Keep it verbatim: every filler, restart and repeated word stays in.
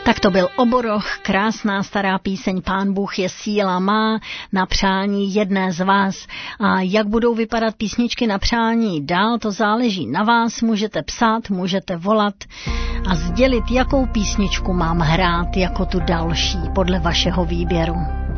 Tak to byl Oboroch, krásná stará píseň Pán Bůh je síla má na přání jedné z vás. A jak budou vypadat písničky na přání dál, to záleží na vás, můžete psát, můžete volat a sdělit, jakou písničku mám hrát jako tu další podle vašeho výběru.